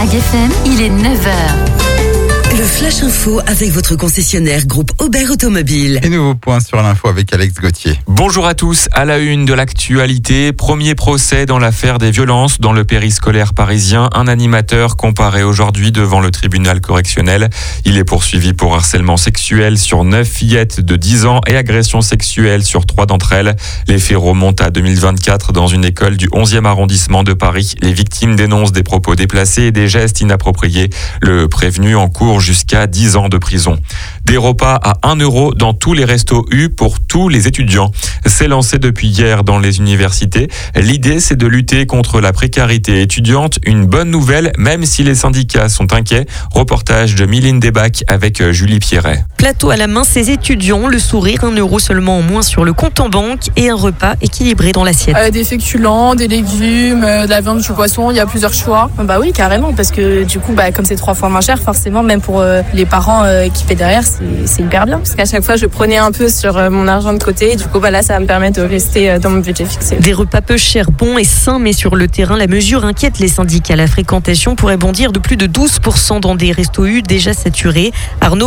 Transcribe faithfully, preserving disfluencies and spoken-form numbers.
F M, il est neuf heures. Le Flash Info avec votre concessionnaire groupe Aubert Automobile. Et nouveau point sur l'info avec Alex Gauthier. Bonjour à tous. À la une de l'actualité, premier procès dans l'affaire des violences dans le périscolaire parisien. Un animateur comparé aujourd'hui devant le tribunal correctionnel. Il est poursuivi pour harcèlement sexuel sur neuf fillettes de dix ans et agression sexuelle sur trois d'entre elles. Les faits remontent à deux mille vingt-quatre dans une école du onzième arrondissement de Paris. Les victimes dénoncent des propos déplacés et des gestes inappropriés. Le prévenu encourt jusqu'à dix ans de prison. Des repas à un euro dans tous les restos U pour tous les étudiants. C'est lancé depuis hier dans les universités. L'idée, c'est de lutter contre la précarité étudiante. Une bonne nouvelle, même si les syndicats sont inquiets. Reportage de Mylène Debac avec Julie Pierret. Plateau à la main, ces étudiants, le sourire, un euro seulement en moins sur le compte en banque et un repas équilibré dans l'assiette. Euh, des féculents, des légumes, euh, de la viande, du poisson, il y a plusieurs choix. Bah oui, carrément, parce que du coup, bah, comme c'est trois fois moins cher, forcément, même pour euh, les parents euh, qui paient derrière, c'est, c'est hyper bien. Parce qu'à chaque fois, je prenais un peu sur euh, mon argent de côté. Et du coup, bah, là, ça va me permettre de rester euh, dans mon budget fixé. Des repas peu chers, bons et sains, mais sur le terrain, la mesure inquiète les syndicats. La fréquentation pourrait bondir de plus de douze pour cent dans des restos U déjà saturés. Arnaud